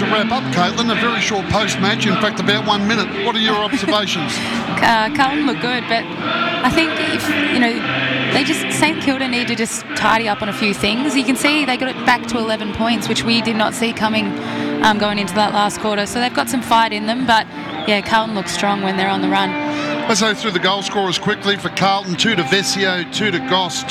to wrap up, Caitlin. A very short post-match, in fact, about 1 minute. What are your observations? Carlton look good, but I think if St Kilda need to just tidy up on a few things. You can see they got it back to 11 points, which we did not see coming going into that last quarter. So they've got some fight in them, but yeah, Carlton looks strong when they're on the run. Let's go through the goal scorers quickly for Carlton. 2 to Vesio, 2 to Goss,